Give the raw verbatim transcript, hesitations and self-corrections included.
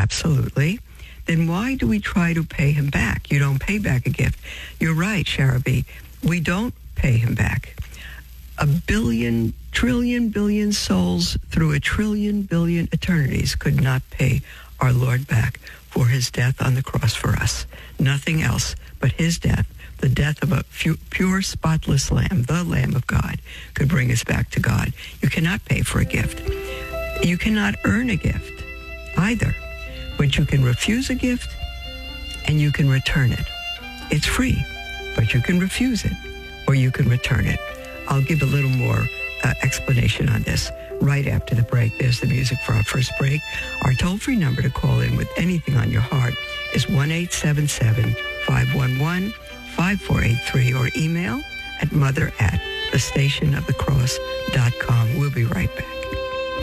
Absolutely. Then why do we try to pay him back? You don't pay back a gift. You're right, Sharabi. We don't pay him back. A billion, trillion, billion souls through a trillion, billion eternities could not pay our Lord back for his death on the cross for us. Nothing else but his death, the death of a pure, spotless lamb, the Lamb of God, could bring us back to God. You cannot pay for a gift. You cannot earn a gift either, but you can refuse a gift and you can return it. It's free, but you can refuse it or you can return it. I'll give a little more uh, explanation on this right after the break. There's the music for our first break. Our toll-free number to call in with anything on your heart is one eight seven seven, five one one, five four eight three or email at mother at the station of the cross dot com. We'll be right back.